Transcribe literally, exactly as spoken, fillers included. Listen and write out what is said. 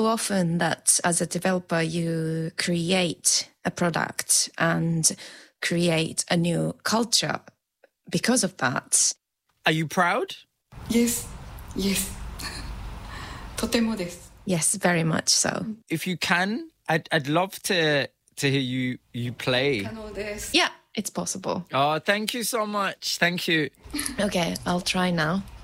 often that as a developer, you create a product and create a new culture because of that. Are you proud? Yes, yes. とてもです。 Yes, very much so. If you can, I'd, I'd love to, to hear you, you play. 可能です。 Yeah, it's possible. Oh, thank you so much. Thank you. Okay, I'll try now.